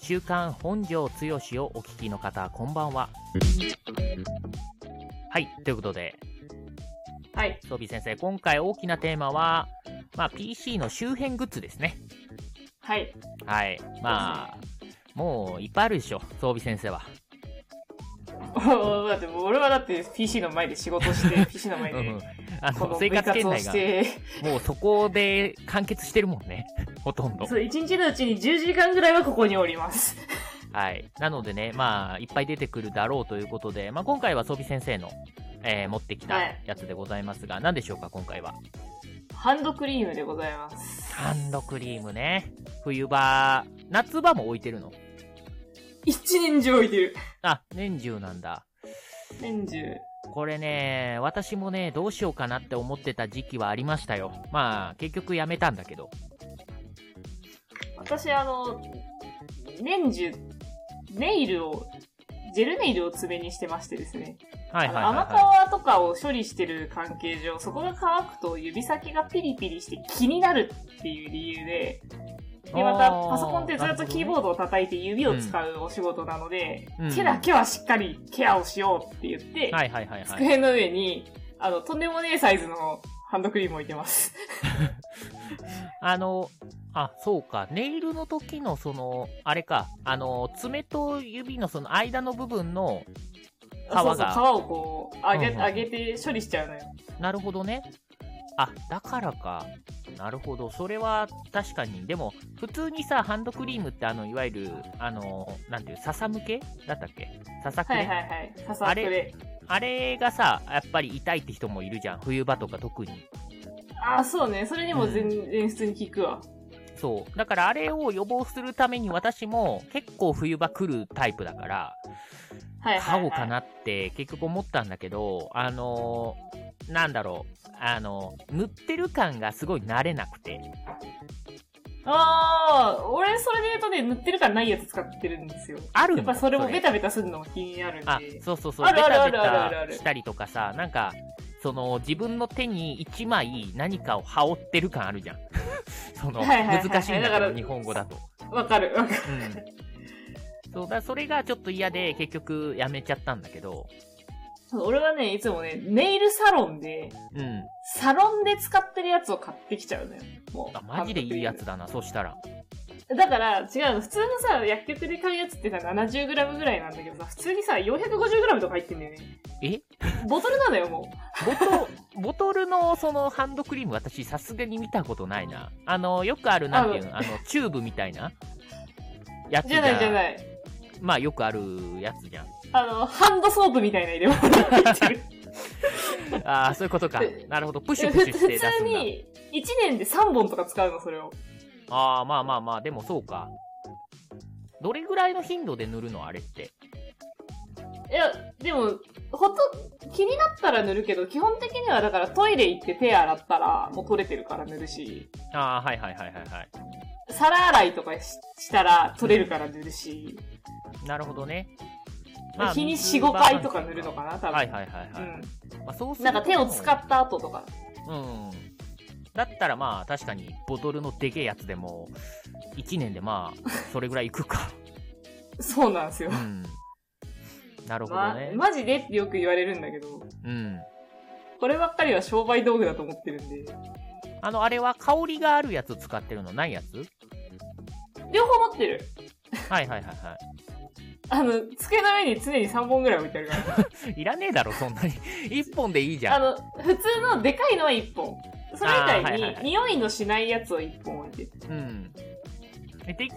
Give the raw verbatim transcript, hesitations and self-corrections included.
週刊本庄剛志をお聞きの方、こんばんは。はい、ということで、 はい。 装備先生、今回大きなテーマは、まあ、ピーシー の周辺グッズですね。 はい。 はい。まあ、もういっぱいあるでしょ、装備先生は。 だって俺はだって ピーシー の前で仕事して、ピーシー の前で、うん、 あの生活圏内がもうそこで完結してるもんね。ほとんど。 そう、いちにちのうちにじゅうじかんぐらいはここにおります。 はい。なのでね、まあ、いっぱい出てくるだろうということで、まあ今回は装備先生の、えー、持ってきたやつでございますが、はい、何でしょうか、今回は。 ハンドクリームでございます。 ハンドクリームね。冬場、夏場も置いてるの？ 一年中置いてる。 あ、年中なんだ。 年中。 これね、私もね、どうしようかなって思ってた時期はありましたよ。まあ、結局やめたんだけど。 私、あの、年中、ネイルを、ジェルネイルを爪にしてましてですね。 はいはいはい、はい。 甘皮とかを処理してる関係上、そこが乾くと指先がピリピリして気になるっていう理由で、で、また、パソコンってずっとキーボードを叩いて指を使うお仕事なので、うん、手だけはしっかりケアをしようって言って、 はいはいはいはい、 机の上に、あの、とんでもねえサイズのハンドクリーム置いてます。 あの、あ、そうか。ネイルの時のその、あれか、あの、爪と指のその間の部分の皮が。 そうそう、皮をこう、上げ、うんうん、上げて処理しちゃうのよ。 なるほどね。あ、だからか。なるほど。それは確かに。でも、普通にさ、ハンドクリームってあの、いわゆる、あの、なんていう、笹向けだったっけ？笹クレ。 はいはいはい。笹クレ。 あれ、あれがさ、やっぱり痛いって人もいるじゃん。冬場とか特に。 ああ、そうね。それにも全然普通に効くわ。 うん、そう。だからあれを予防するために私も結構冬場来るタイプだから、 はいはいはい、 買おうかなって結局思ったんだけど、あのー、なんだろう。あの、塗ってる感がすごい慣れなくて。 ああ、俺それで言うとね、塗ってる感ないやつ使ってるんですよ。 あるの？ やっぱそれもベタベタするのも気になるんで。 あ、そうそうそう。 あるあるあベタるあるある。 ベタしたりとかさ、なんか、その自分の手に一枚何かを羽織ってる感あるじゃん。その、はいはいはいはい、難しいんだけど、日本語だと。 わかるわかる。 うん。そうだ、それがちょっと嫌で結局やめちゃったんだけど。 俺はね、いつもね、ネイルサロンで、うん。サロンで使ってるやつを買ってきちゃうのよ。もう。 あ、マジでいいやつだな、そしたら。 だから、違うの。普通のさ、薬局で買うやつってさ、ななじゅうグラム ぐらいなんだけどさ、普通にさ、よんひゃくごじゅうグラム とか入ってんだよね。 えボトルなのよ、もう。ボトル、ボトルのそのハンドクリーム、私さすがに見たことないな。あの、よくある、なんていうの、あの、チューブみたいなやつじゃないじゃない。 まあ、よくあるやつじゃん。 あの、ハンドソープみたいな入れ物入ってる。 ああ、そういうことか。なるほど。プシュプシュして出すんだ。 普通に、いちねんでさんぼんとか使うの、それを。 ああ、まあまあまあ、でもそうか。どれぐらいの頻度で塗るのあれって。 いや、でも、ほんと、気になったら塗るけど、基本的にはだからトイレ行って手洗ったら、もう取れてるから塗るし。 ああ、はいはいはいはいはい。 皿洗いとか し, したら取れるから塗るし。 なるほどね。 まあ、日によん、ごかいとか塗るのかな、多分。 はいはいはいはい。 うん。 まあ、そうするなんか手を使った後とか。 うん。だったらまあ、確かに、ボトルのでけえやつでも、いちねんでまあ、それぐらいいくか。 そうなんですよ。 うん。なるほどね、 ま。マジでってよく言われるんだけど。 うん。こればっかりは商売道具だと思ってるんで。 あの、あれは香りがあるやつ使ってるの？ないやつ？ 両方持ってる。 はいはいはいはい。 あの、机の上に常にさんぼんぐらい置いてあるから。 いらねえだろ、そんなに。いっぽんでいいじゃん。 あの、普通のでかいのはいっぽん。それ以外に、匂いのしないやつをいっぽん置いてる。 うん。で、